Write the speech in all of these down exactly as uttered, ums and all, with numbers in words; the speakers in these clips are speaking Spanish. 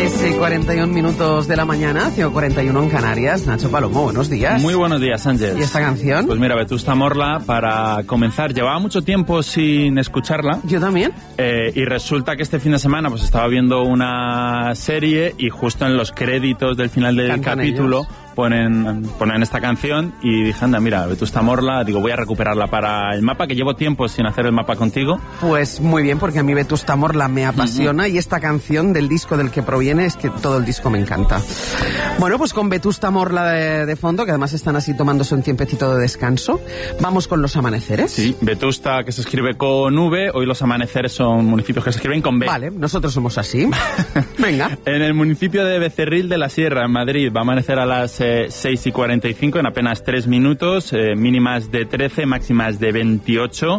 seis y cuarenta y un minutos de la mañana, cinco cuarenta y uno en Canarias. Nacho Palomo, buenos días. Muy buenos días, Ángel. ¿Y esta canción? Pues mira, Vetusta Morla, para comenzar, llevaba mucho tiempo sin escucharla. Yo también. Eh, y resulta que este fin de semana pues estaba viendo una serie y justo en los créditos del final del Cantan capítulo ellos. ponen ponen esta canción y dije, anda, mira, Vetusta Morla, digo, voy a recuperarla para el mapa, que llevo tiempo sin hacer el mapa contigo. Pues muy bien, porque a mí Vetusta Morla me apasiona uh-huh. y esta canción del disco del que proviene es que todo el disco me encanta. Bueno, pues con Vetusta Morla de, de fondo, que además están así tomándose un tiempecito de descanso, vamos con los amaneceres. Sí, Vetusta, que se escribe con V, hoy los amaneceres son municipios que se escriben con B. Vale, nosotros somos así. Venga. En el municipio de Becerril de la Sierra, en Madrid, va a amanecer a las eh, seis y cuarenta y cinco, en apenas tres minutos, eh, mínimas de trece, máximas de veintiocho.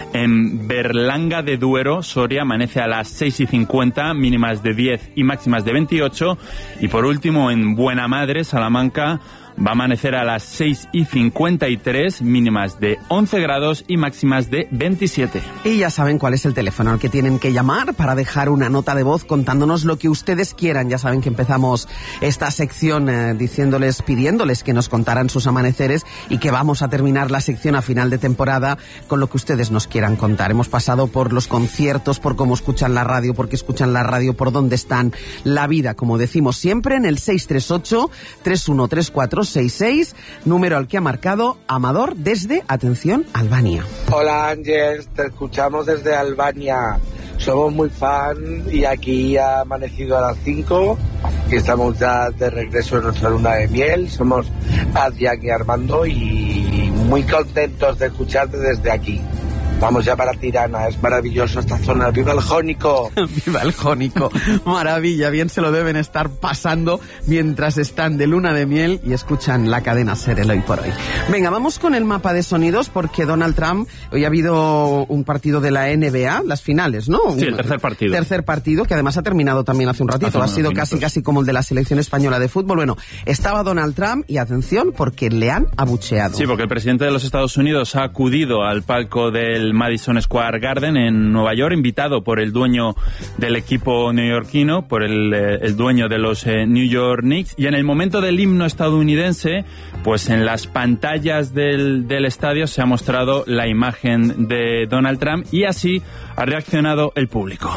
En Berlanga de Duero, Soria, amanece a las seis y cincuenta, mínimas de diez y máximas de veintiocho. Y por último, en Buena Madre, Salamanca, va a amanecer a las seis y cincuenta y tres, mínimas de once grados y máximas de veintisiete. Y ya saben cuál es el teléfono al que tienen que llamar para dejar una nota de voz contándonos lo que ustedes quieran. Ya saben que empezamos esta sección eh, diciéndoles, pidiéndoles que nos contaran sus amaneceres y que vamos a terminar la sección a final de temporada con lo que ustedes nos quieran contar. Hemos pasado por los conciertos, por cómo escuchan la radio, por qué escuchan la radio, por dónde están, la vida, como decimos siempre, en el seis tres ocho, tres uno tres cuatro seis seis, número al que ha marcado Amador desde, atención, Albania. Hola Ángel, te escuchamos desde Albania. Somos muy fan y aquí ha amanecido a las cinco y estamos ya de regreso en nuestra luna de miel. Somos Adrián y Armando y muy contentos de escucharte desde aquí. Vamos ya para Tirana, es maravilloso esta zona. ¡Viva el Jónico! ¡Viva el Jónico! Maravilla, bien se lo deben estar pasando mientras están de luna de miel y escuchan la cadena SER el hoy por hoy. Venga, vamos con el mapa de sonidos porque Donald Trump, hoy ha habido un partido de la N B A, las finales, ¿no? Sí, el tercer partido. Tercer partido, que además ha terminado también hace un ratito, hace ha sido casi casi como el de la selección española de fútbol. Bueno, estaba Donald Trump y atención porque le han abucheado. Sí, porque el presidente de los Estados Unidos ha acudido al palco del Madison Square Garden en Nueva York, invitado por el dueño del equipo neoyorquino, por el, eh, el dueño de los eh, New York Knicks, y en el momento del himno estadounidense, pues en las pantallas del, del estadio se ha mostrado la imagen de Donald Trump y así ha reaccionado el público.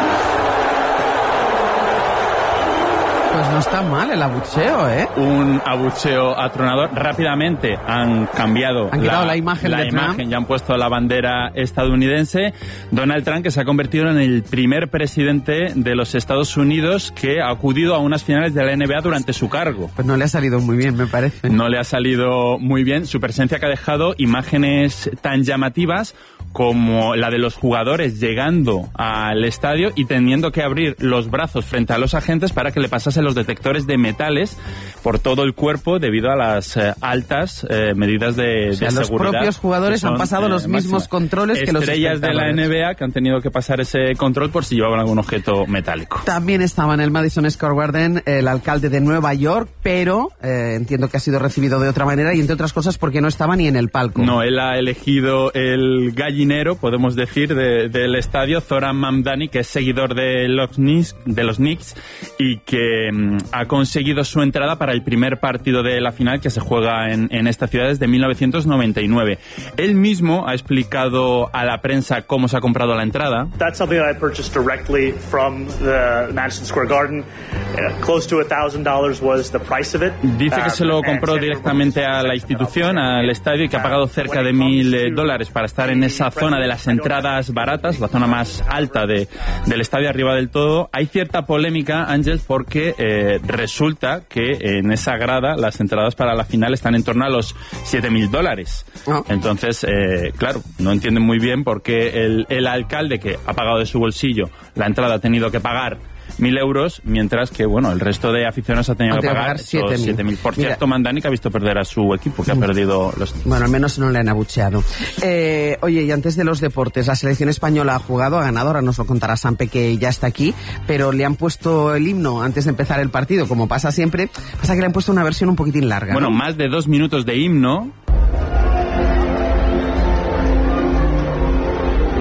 Pues no está mal el abucheo, ¿eh? Un abucheo atronador. Rápidamente han cambiado han la, la imagen, la de imagen Trump. Ya han puesto la bandera estadounidense. Donald Trump, que se ha convertido en el primer presidente de los Estados Unidos que ha acudido a unas finales de la N B A durante su cargo. Pues no le ha salido muy bien, me parece. No le ha salido muy bien. Su presencia que ha dejado imágenes tan llamativas como la de los jugadores llegando al estadio y teniendo que abrir los brazos frente a los agentes para que le pasasen los detectores de metales por todo el cuerpo debido a las eh, altas eh, medidas de, o sea, de los seguridad. Los propios jugadores son, han pasado eh, los mismos máxima. controles que los estrellas de la N B A que han tenido que pasar ese control por si llevaban algún objeto metálico. También estaba en el Madison Square Garden el alcalde de Nueva York, pero eh, entiendo que ha sido recibido de otra manera y entre otras cosas porque no estaba ni en el palco. No, él ha elegido el gallinero, podemos decir, de, del estadio, Zoran Mamdani, que es seguidor de los Knicks, de los Knicks y que mm, ha conseguido su entrada para el primer partido de la final que se juega en, en esta ciudad desde mil novecientos noventa y nueve. Él mismo ha explicado a la prensa cómo se ha comprado la entrada. That's something that I purchased directly from the Madison Square Garden. Uh, close to one thousand dollars was the price of it. Dice que se lo compró directamente a la institución, al estadio, y que ha pagado cerca de mil dólares para estar en esa zona de las entradas baratas, la zona más alta de, del estadio, arriba del todo. Hay cierta polémica, Ángel, porque eh, resulta que en esa grada las entradas para la final están en torno a los siete mil dólares. Oh. Entonces, eh, claro, no entienden muy bien por qué el, el alcalde, que ha pagado de su bolsillo la entrada, ha tenido que pagar mil euros, mientras que, bueno, el resto de aficionados ha tenido que pagar siete mil. Por cierto, Mamdani, que ha visto perder a su equipo, que ha perdido los... Bueno, al menos no le han abucheado. Eh, oye, y antes de los deportes, la selección española ha jugado, ha ganado, ahora nos lo contará Sampe, que ya está aquí, pero le han puesto el himno antes de empezar el partido, como pasa siempre, pasa que le han puesto una versión un poquitín larga, Bueno, ¿no? Más de dos minutos de himno,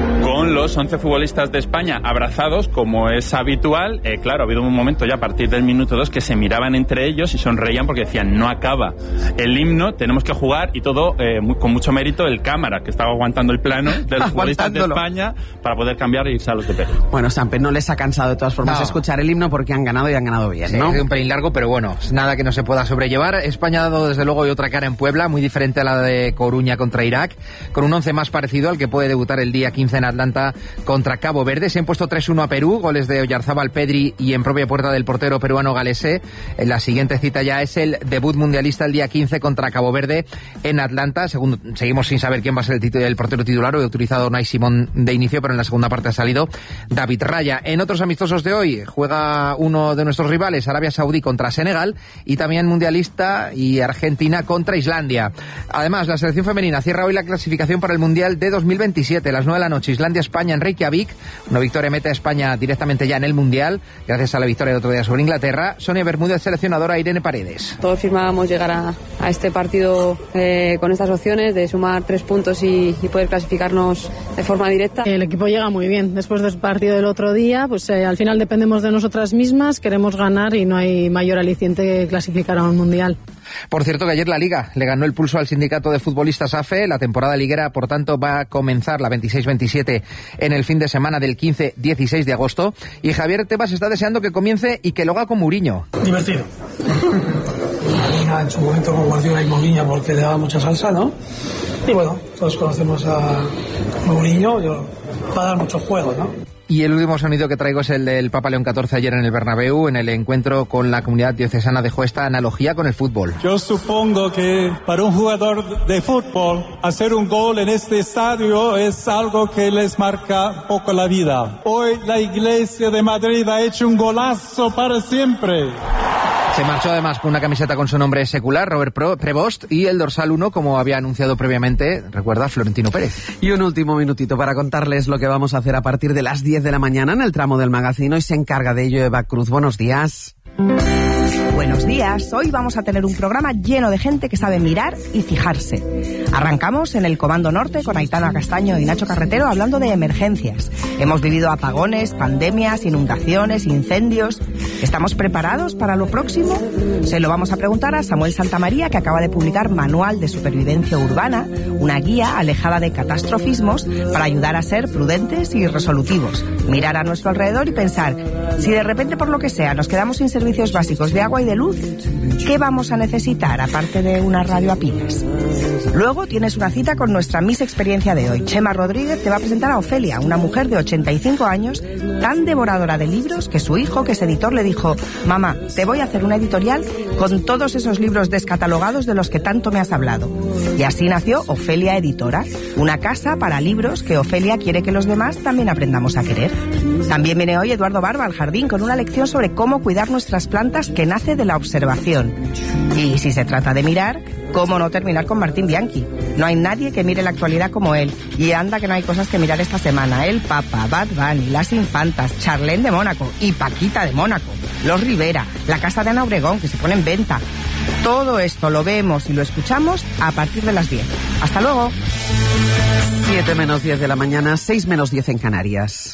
con los once futbolistas de España abrazados, como es habitual. Eh, claro, ha habido un momento ya a partir del minuto dos que se miraban entre ellos y sonreían porque decían, no acaba el himno, tenemos que jugar, y todo eh, muy, con mucho mérito el cámara, que estaba aguantando el plano de los futbolistas de España para poder cambiar e irse a los de Pérez. Bueno, Samper, no les ha cansado de todas formas no. escuchar el himno porque han ganado y han ganado bien, sí, ¿no? Es un pelín largo, pero bueno, nada que no se pueda sobrellevar. España ha dado desde luego otra cara en Puebla, muy diferente a la de Coruña contra Irak, con un once más parecido al que puede debutar el día quince en Atlanta contra Cabo Verde. Se han puesto tres uno a Perú, goles de Oyarzábal, Pedri y en propia puerta del portero peruano Galesé. En la siguiente cita ya es el debut mundialista el día quince contra Cabo Verde en Atlanta. Segundo, seguimos sin saber quién va a ser el, tit- el portero titular. Hoy ha utilizado Unai Simón de inicio, pero en la segunda parte ha salido David Raya. En otros amistosos de hoy juega uno de nuestros rivales, Arabia Saudí contra Senegal, y también mundialista y Argentina contra Islandia. Además, la selección femenina cierra hoy la clasificación para el Mundial de dos mil veintisiete. A las nueve de la noche, Islandia-España en Reykjavik. Una victoria mete a España directamente ya en el Mundial, gracias a la victoria del otro día sobre Inglaterra. Sonia Bermúdez, seleccionadora, Irene Paredes. Todos firmábamos llegar a, a este partido eh, con estas opciones de sumar tres puntos y, y poder clasificarnos de forma directa. El equipo llega muy bien. Después del partido del otro día, pues eh, al final dependemos de nosotras mismas, queremos ganar y no hay mayor aliciente que clasificar a un Mundial. Por cierto, que ayer la Liga le ganó el pulso al sindicato de futbolistas A F E. La temporada liguera, por tanto, va a comenzar la veintiséis veintisiete en el fin de semana del quince dieciséis de agosto. Y Javier Tebas está deseando que comience y que lo haga con Mourinho. Divertido. En su momento con Guardiola y Mourinho porque le daba mucha salsa, ¿no? Y bueno, todos conocemos a Mourinho, yo, va a dar mucho juego, ¿no? Y el último sonido que traigo es el del Papa León catorce ayer en el Bernabéu. En el encuentro con la comunidad diocesana dejó esta analogía con el fútbol. Yo supongo que para un jugador de fútbol hacer un gol en este estadio es algo que les marca un poco la vida. Hoy la Iglesia de Madrid ha hecho un golazo para siempre. Se marchó además con una camiseta con su nombre secular, Robert Prevost, y el dorsal uno, como había anunciado previamente, recuerda, Florentino Pérez. Y un último minutito para contarles lo que vamos a hacer a partir de las diez de la mañana en el tramo del magazine. Hoy se encarga de ello Eva Cruz. Buenos días. Buenos días. Hoy vamos a tener un programa lleno de gente que sabe mirar y fijarse. Arrancamos en el Comando Norte con Aitana Castaño y Nacho Carretero hablando de emergencias. Hemos vivido apagones, pandemias, inundaciones, incendios. ¿Estamos preparados para lo próximo? Se lo vamos a preguntar a Samuel Santamaría, que acaba de publicar Manual de Supervivencia Urbana, una guía alejada de catastrofismos para ayudar a ser prudentes y resolutivos. Mirar a nuestro alrededor y pensar, si de repente por lo que sea nos quedamos sin servicios básicos de agua y de luz, ¿qué vamos a necesitar aparte de una radio a pilas? Luego tienes una cita con nuestra Miss Experiencia de hoy. Chema Rodríguez te va a presentar a Ofelia, una mujer de ochenta y cinco años, tan devoradora de libros que su hijo, que es editor, le dijo: mamá, te voy a hacer una editorial con todos esos libros descatalogados de los que tanto me has hablado. Y así nació Ofelia Editora, una casa para libros que Ofelia quiere que los demás también aprendamos a querer. También viene hoy Eduardo Barba al jardín con una lección sobre cómo cuidar nuestras plantas que nace de la observación. Y si se trata de mirar, ¿cómo no terminar con Martín Bianchi? No hay nadie que mire la actualidad como él. Y anda que no hay cosas que mirar esta semana. El Papa, Bad Bunny, las Infantas, Charlene de Mónaco y Paquita de Mónaco, los Rivera, la casa de Ana Obregón que se pone en venta. Todo esto lo vemos y lo escuchamos a partir de las diez. ¡Hasta luego! siete menos diez de la mañana, seis menos diez en Canarias.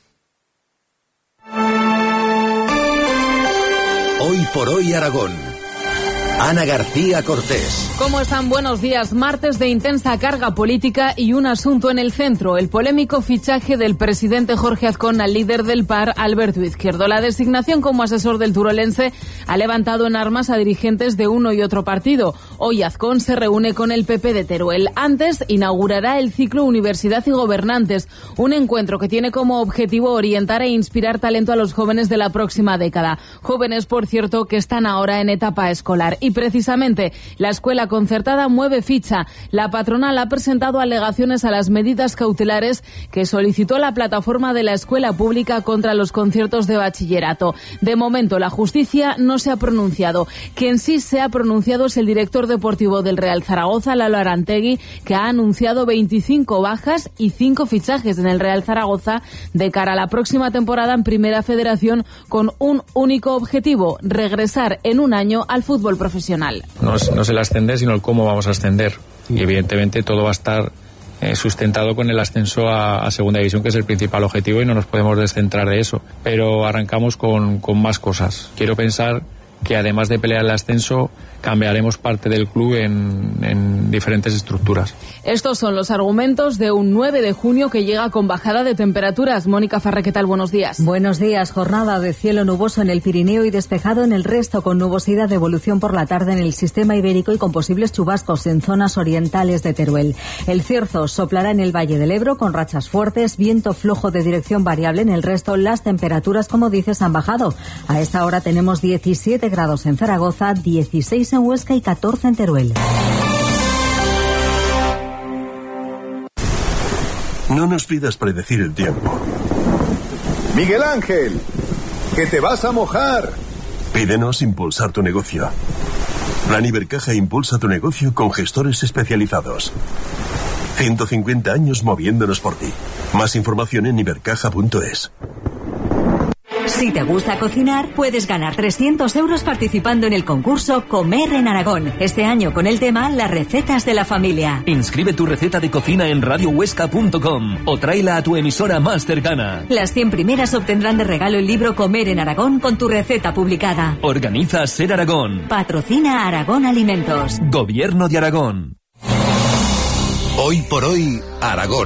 Hoy por hoy Aragón. Ana García Cortés. ¿Cómo están? Buenos días. Martes de intensa carga política y un asunto en el centro. El polémico fichaje del presidente Jorge Azcón al líder del P A R, Alberto Izquierdo. La designación como asesor del turolense ha levantado en armas a dirigentes de uno y otro partido. Hoy Azcón se reúne con el P P de Teruel. Antes inaugurará el ciclo Universidad y Gobernantes, un encuentro que tiene como objetivo orientar e inspirar talento a los jóvenes de la próxima década. Jóvenes, por cierto, que están ahora en etapa escolar. Y precisamente la escuela concertada mueve ficha. La patronal ha presentado alegaciones a las medidas cautelares que solicitó la plataforma de la escuela pública contra los conciertos de bachillerato. De momento la justicia no se ha pronunciado. Quien sí se ha pronunciado es el director deportivo del Real Zaragoza, Lalo Arantegui, que ha anunciado veinticinco bajas y cinco fichajes en el Real Zaragoza de cara a la próxima temporada en Primera Federación, con un único objetivo: regresar en un año al fútbol profesional. No es, no es el ascender, sino el cómo vamos a ascender. Y evidentemente todo va a estar eh, sustentado con el ascenso a, a Segunda División, que es el principal objetivo, y no nos podemos descentrar de eso. Pero arrancamos con, con más cosas. Quiero pensar que además de pelear el ascenso, cambiaremos parte del club en, en diferentes estructuras. Estos son los argumentos de un nueve de junio que llega con bajada de temperaturas. Mónica Farré, ¿qué tal? Buenos días. Buenos días. Jornada de cielo nuboso en el Pirineo y despejado en el resto, con nubosidad de evolución por la tarde en el sistema ibérico y con posibles chubascos en zonas orientales de Teruel. El cierzo soplará en el Valle del Ebro con rachas fuertes, viento flojo de dirección variable en el resto. Las temperaturas, como dices, han bajado. A esta hora tenemos diecisiete grados en Zaragoza, dieciséis en Huesca y catorce en Teruel. No nos pidas predecir el tiempo. Miguel Ángel, que te vas a mojar. Pídenos impulsar tu negocio. Plan Ibercaja impulsa tu negocio con gestores especializados. ciento cincuenta años moviéndonos por ti. Más información en ibercaja punto es. Si te gusta cocinar, puedes ganar trescientos euros participando en el concurso Comer en Aragón. Este año con el tema Las recetas de la familia. Inscribe tu receta de cocina en radio huesca punto com o tráela a tu emisora más cercana. Las cien primeras obtendrán de regalo el libro Comer en Aragón con tu receta publicada. Organiza Ser Aragón. Patrocina Aragón Alimentos. Gobierno de Aragón. Hoy por hoy, Aragón.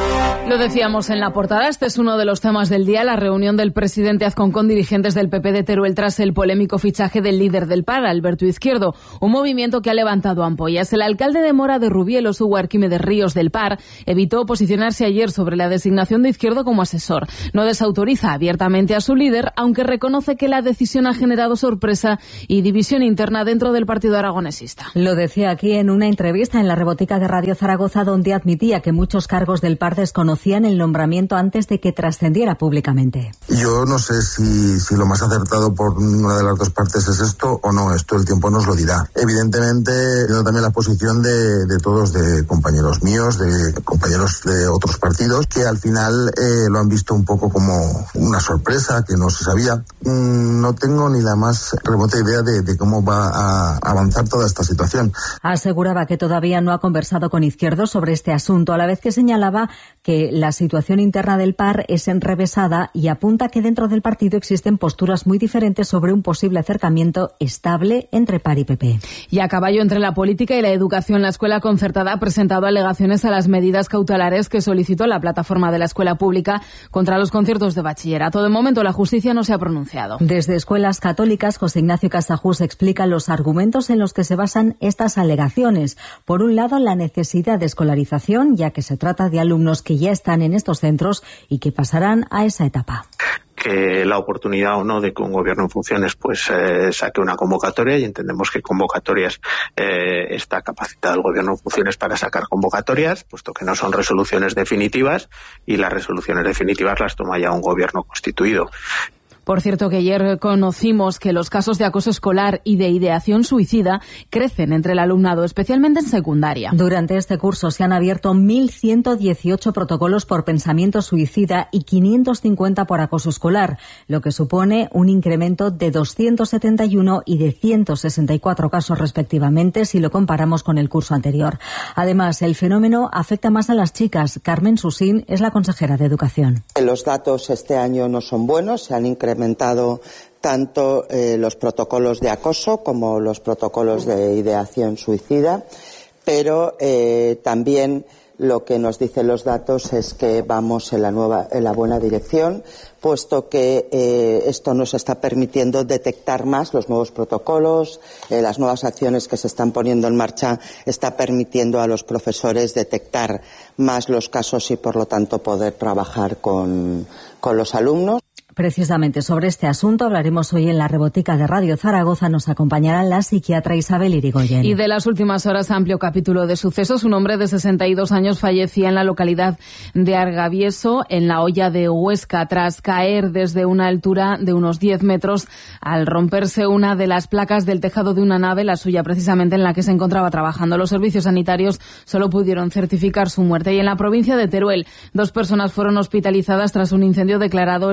Lo decíamos en la portada, este es uno de los temas del día, la reunión del presidente Azcón con dirigentes del P P de Teruel tras el polémico fichaje del líder del P A R, Alberto Izquierdo, un movimiento que ha levantado ampollas. El alcalde de Mora de Rubielo, Hugo Arquímedes Ríos, del P A R, evitó posicionarse ayer sobre la designación de Izquierdo como asesor. No desautoriza abiertamente a su líder, aunque reconoce que la decisión ha generado sorpresa y división interna dentro del partido aragonesista. Lo decía aquí en una entrevista en la Rebotica de Radio Zaragoza, donde admitía que muchos cargos del P A R desconocían el nombramiento antes de que trascendiera públicamente. Yo no sé si, si lo más acertado por ninguna de las dos partes es esto o no, esto el tiempo nos lo dirá. Evidentemente, yo también la posición de, de todos, de compañeros míos, de compañeros de otros partidos, que al final eh, lo han visto un poco como una sorpresa, que no se sabía. Mm, no tengo ni la más remota idea de, de cómo va a avanzar toda esta situación. Aseguraba que todavía no ha conversado con Izquierdo sobre este asunto, a la vez que señalaba que la situación interna del P A R es enrevesada y apunta que dentro del partido existen posturas muy diferentes sobre un posible acercamiento estable entre P A R y P P. Y a caballo entre la política y la educación, la escuela concertada ha presentado alegaciones a las medidas cautelares que solicitó la plataforma de la escuela pública contra los conciertos de bachillerato. De momento la justicia no se ha pronunciado. Desde escuelas católicas, José Ignacio Casajús explica los argumentos en los que se basan estas alegaciones. Por un lado, la necesidad de escolarización, ya que se trata de alumnos que ya están en estos centros y que pasarán a esa etapa. Que la oportunidad o no de que un gobierno en funciones pues eh, saque una convocatoria, y entendemos que convocatorias eh, está capacitado el gobierno en funciones para sacar convocatorias, puesto que no son resoluciones definitivas y las resoluciones definitivas las toma ya un gobierno constituido. Por cierto, que ayer conocimos que los casos de acoso escolar y de ideación suicida crecen entre el alumnado, especialmente en secundaria. Durante este curso se han abierto mil ciento dieciocho protocolos por pensamiento suicida y quinientos cincuenta por acoso escolar, lo que supone un incremento de doscientos setenta y uno y de ciento sesenta y cuatro casos respectivamente si lo comparamos con el curso anterior. Además, el fenómeno afecta más a las chicas. Carmen Susín es la consejera de Educación. Los datos este año no son buenos, se han incrementado incrementado tanto eh, los protocolos de acoso como los protocolos de ideación suicida, pero eh, también lo que nos dicen los datos es que vamos en la nueva, en la buena dirección, puesto que eh, esto nos está permitiendo detectar más los nuevos protocolos, eh, las nuevas acciones que se están poniendo en marcha está permitiendo a los profesores detectar más los casos y, por lo tanto, poder trabajar con, con los alumnos. Precisamente sobre este asunto hablaremos hoy en la Rebotica de Radio Zaragoza. Nos acompañará la psiquiatra Isabel Irigoyen. Y de las últimas horas, amplio capítulo de sucesos. Un hombre de sesenta y dos años fallecía en la localidad de Argavieso, en la Hoya de Huesca, tras caer desde una altura de unos diez metros al romperse una de las placas del tejado de una nave, la suya precisamente, en la que se encontraba trabajando. Los servicios sanitarios solo pudieron certificar su muerte. Y en la provincia de Teruel, dos personas fueron hospitalizadas tras un incendio declarado este lunes por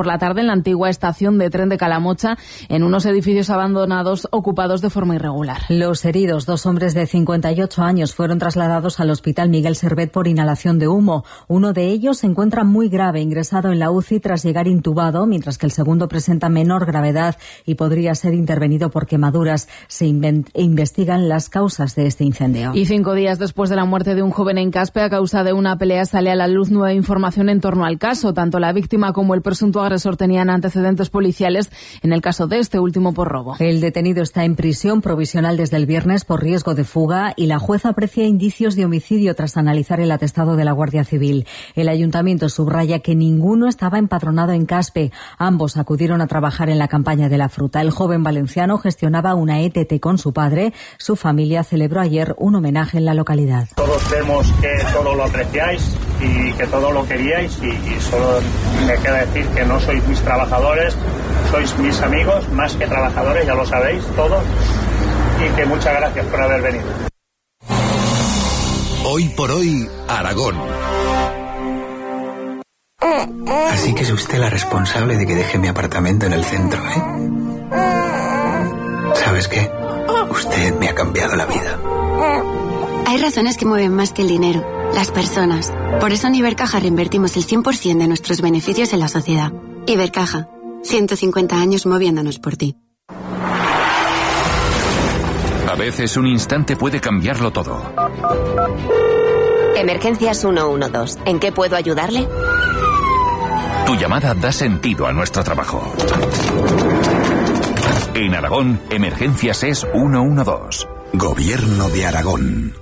por la tarde en la antigua estación de tren de Calamocha, en unos edificios abandonados ocupados de forma irregular. Los heridos, dos hombres de cincuenta y ocho años, fueron trasladados al Hospital Miguel Servet por inhalación de humo. Uno de ellos se encuentra muy grave, ingresado en la U C I tras llegar intubado, mientras que el segundo presenta menor gravedad y podría ser intervenido por quemaduras. Se investigan las causas de este incendio. Y cinco días después de la muerte de un joven en Caspe a causa de una pelea, sale a la luz nueva información en torno al caso. Tanto la víctima como el presunto agresor tenían antecedentes policiales, en el caso de este último por robo. El detenido está en prisión provisional desde el viernes por riesgo de fuga y la jueza aprecia indicios de homicidio tras analizar el atestado de la Guardia Civil. El ayuntamiento subraya que ninguno estaba empadronado en Caspe. Ambos acudieron a trabajar en la campaña de la fruta. El joven valenciano gestionaba una E T T con su padre. Su familia celebró ayer un homenaje en la localidad. Todos vemos que todo lo apreciáis y que todo lo queríais y, y solo me queda decir que no sois mis trabajadores, sois mis amigos, más que trabajadores, ya lo sabéis todos, y que muchas gracias por haber venido. Hoy por hoy, Aragón. Así que es usted la responsable de que deje mi apartamento en el centro, ¿eh? ¿Sabes qué? Usted me ha cambiado la vida. Hay razones que mueven más que el dinero, las personas. Por eso en Ibercaja reinvertimos el cien por ciento de nuestros beneficios en la sociedad. Ibercaja, ciento cincuenta años moviéndonos por ti. A veces un instante puede cambiarlo todo. Emergencias ciento doce. ¿En qué puedo ayudarle? Tu llamada da sentido a nuestro trabajo. En Aragón, Emergencias es ciento doce. Gobierno de Aragón.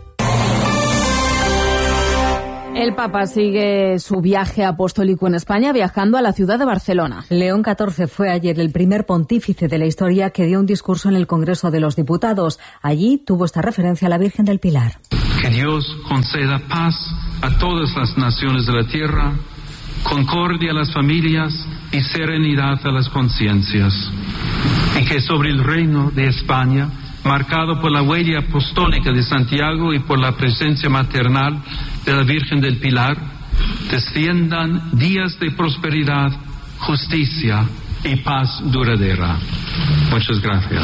El Papa sigue su viaje apostólico en España, viajando a la ciudad de Barcelona. León catorce fue ayer el primer pontífice de la historia que dio un discurso en el Congreso de los Diputados. Allí tuvo esta referencia a la Virgen del Pilar. Que Dios conceda paz a todas las naciones de la tierra, concordia a las familias y serenidad a las conciencias. Y que sobre el reino de España, marcado por la huella apostólica de Santiago y por la presencia maternal de la Virgen del Pilar, desciendan días de prosperidad, justicia y paz duradera. Muchas gracias.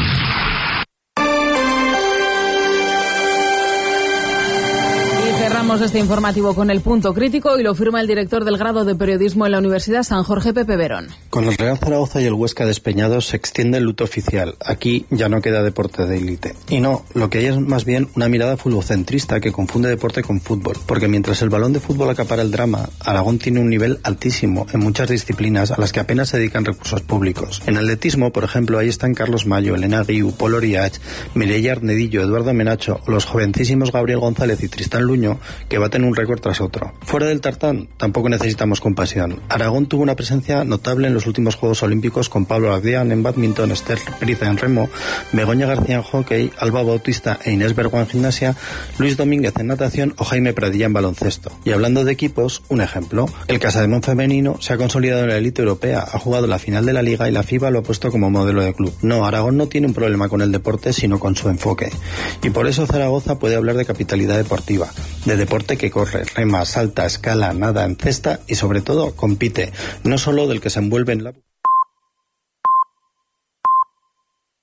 Cerramos este informativo con el punto crítico y lo firma el director del grado de periodismo en la Universidad San Jorge, Pepe Verón. Con el Real Zaragoza y el Huesca despeñados se extiende el luto oficial. Aquí ya no queda deporte de élite. Y no, lo que hay es más bien una mirada futbolcentrista que confunde deporte con fútbol. Porque mientras el balón de fútbol acapara el drama, Aragón tiene un nivel altísimo en muchas disciplinas a las que apenas se dedican recursos públicos. En atletismo, por ejemplo, ahí están Carlos Mayo, Elena Guiu, Pol Oriach, Mireia Arnedillo, Eduardo Menacho o los jovencísimos Gabriel González y Tristán Luño, que baten un récord tras otro. Fuera del tartán, tampoco necesitamos compasión. Aragón tuvo una presencia notable en los últimos Juegos Olímpicos con Pablo Agdián en bádminton, Esther Priza en remo, Begoña García en hockey, Alba Bautista e Inés Bergua en gimnasia, Luis Domínguez en natación o Jaime Pradilla en baloncesto. Y hablando de equipos, un ejemplo. El Casademón femenino se ha consolidado en la élite europea, ha jugado la final de la Liga y la FIBA lo ha puesto como modelo de club. No, Aragón no tiene un problema con el deporte, sino con su enfoque. Y por eso Zaragoza puede hablar de capitalidad deportiva, de deporte que corre, rema, salta, escala, nada, encesta y sobre todo compite, no solo del que se envuelve en la...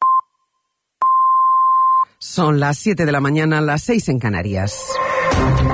Son las siete de la mañana, las seis en Canarias.